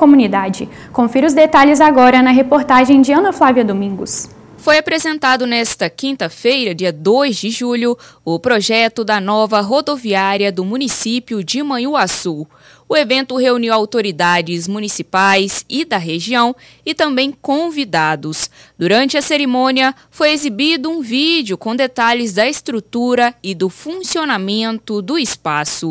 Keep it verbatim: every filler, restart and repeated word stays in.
comunidade. Confira os detalhes agora na reportagem de Ana Flávia Domingos. Foi apresentado nesta quinta-feira, dia dois de julho, o projeto da nova rodoviária do município de Manhuaçu. O evento reuniu autoridades municipais e da região e também convidados. Durante a cerimônia, foi exibido um vídeo com detalhes da estrutura e do funcionamento do espaço.